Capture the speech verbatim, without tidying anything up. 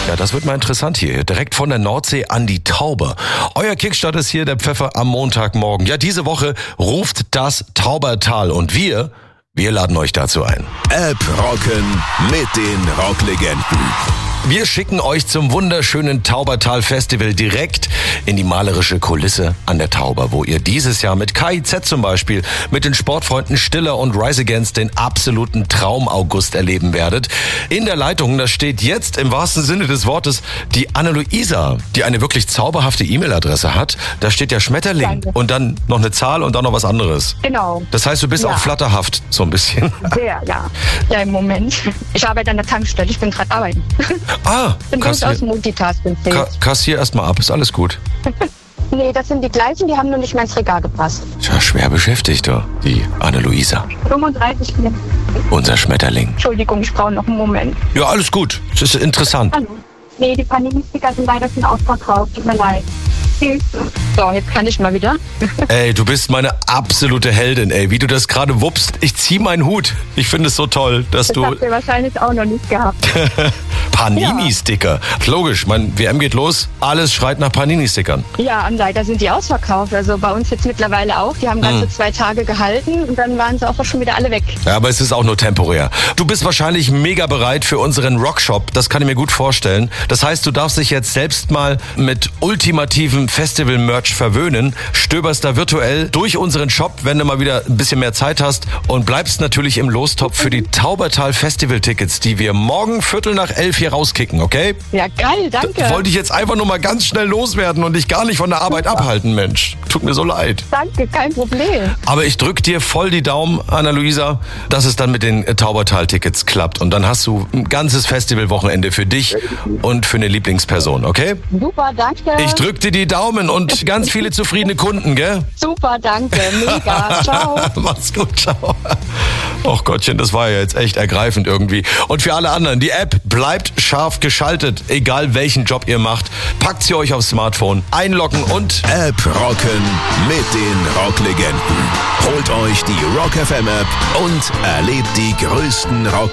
Ja, das wird mal interessant hier. Direkt von der Nordsee an die Tauber. Euer Kickstart ist hier, der Pfeffer am Montagmorgen. Ja, diese Woche ruft das Taubertal und wir, wir laden euch dazu ein. App rocken mit den Rocklegenden. Wir schicken euch zum wunderschönen Taubertal Festival direkt in die malerische Kulisse an der Tauber, wo ihr dieses Jahr mit K I Z zum Beispiel, mit den Sportfreunden Stiller und Rise Against den absoluten Traum-August erleben werdet. In der Leitung, da steht jetzt im wahrsten Sinne des Wortes die Anne-Luisa, die eine wirklich zauberhafte E-Mail-Adresse hat. Da steht ja Schmetterling Danke. Und dann noch eine Zahl und dann noch was anderes. Genau. Das heißt, du bist Ja. auch flatterhaft, so ein bisschen. Sehr, ja. Ja, im Moment. Ich arbeite an der Tankstelle, ich bin gerade arbeiten. Ah, Ich bin durchaus kassier, Multitasking. ka kassier erst mal ab, ist alles gut. Nee, das sind die gleichen, die haben nur nicht mehr ins Regal gepasst. Tja, schwer beschäftigt, du, die Anne-Luisa. fünfunddreißig Minuten. Unser Schmetterling. Entschuldigung, ich brauche noch einen Moment. Ja, alles gut. Das ist interessant. Hallo. Nee, die Panini-Sticker sind leider schon ausverkauft. Tut mir leid. Tschüss. So, jetzt kann ich mal wieder. Ey, du bist meine absolute Heldin, ey. Wie du das gerade wuppst. Ich zieh meinen Hut. Ich finde es so toll, dass Das du... habt ihr wahrscheinlich auch noch nicht gehabt. Panini-Sticker. Logisch, mein W M geht los. Alles schreit nach Panini-Stickern. Ja, und leider sind die ausverkauft. Also bei uns jetzt mittlerweile auch. Die haben ganze Hm. zwei Tage gehalten und dann waren sie auch schon wieder alle weg. Ja, aber es ist auch nur temporär. Du bist wahrscheinlich mega bereit für unseren Rockshop. Das kann ich mir gut vorstellen. Das heißt, du darfst dich jetzt selbst mal mit ultimativem Festival-Merch verwöhnen. Stöberst da virtuell durch unseren Shop, wenn du mal wieder ein bisschen mehr Zeit hast. Und bleibst natürlich im Lostopf für die Taubertal Festival-Tickets, die wir morgen Viertel nach elf hier rauskicken, okay? Ja, geil, danke. Wollte ich jetzt einfach nur mal ganz schnell loswerden und dich gar nicht von der Arbeit abhalten, Mensch. Tut mir so leid. Danke, kein Problem. Aber ich drück dir voll die Daumen, Anna-Luisa, dass es dann mit den äh, Taubertal-Tickets klappt. Und dann hast du ein ganzes Festivalwochenende für dich und für eine Lieblingsperson, okay? Super, danke. Ich drück dir die Daumen und ganz viele zufriedene Kunden, gell? Super, danke. Mega. Ciao. Mach's gut, ciao. Och Gottchen, das war ja jetzt echt ergreifend irgendwie. Und für alle anderen, die App bleibt scharf geschaltet, egal welchen Job ihr macht. Packt sie euch aufs Smartphone, einloggen und... App rocken mit den Rocklegenden. Holt euch die Rock F M App und erlebt die größten Rock